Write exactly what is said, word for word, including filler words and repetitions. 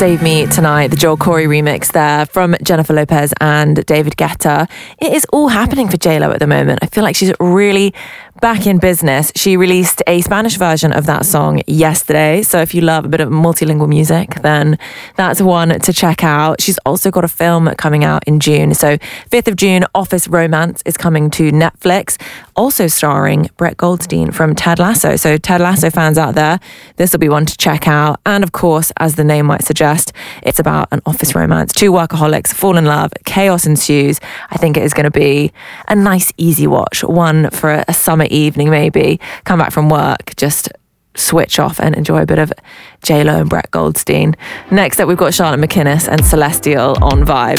Save Me Tonight, the Joel Corey remix there from Jennifer Lopez and David Guetta. It is all happening for J Lo at the moment. I feel like she's really back in business. She released a Spanish version of that song yesterday. So if you love a bit of multilingual music, then that's one to check out. She's also got a film coming out in June. So fifth of June, Office Romance is coming to Netflix, also starring Brett Goldstein from Ted Lasso. So Ted Lasso fans out there, this will be one to check out. And of course, as the name might suggest, it's about an office romance. Two workaholics fall in love, chaos ensues. I think it is going to be a nice, easy watch. One for a, a summer evening, maybe. Come back from work, just switch off and enjoy a bit of J Lo and Brett Goldstein. Next up, we've got Charlotte McInnes and Celestial on Vibe.